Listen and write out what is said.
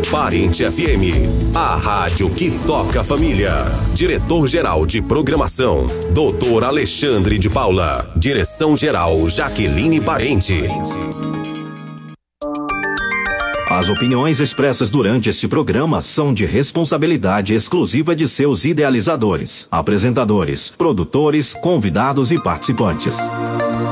Parente FM, a rádio que toca a família. Diretor-geral de programação, Dr. Alexandre de Paula. Direção-geral, Jaqueline Parente. As opiniões expressas durante este programa são de responsabilidade exclusiva de seus idealizadores, apresentadores, produtores, convidados e participantes.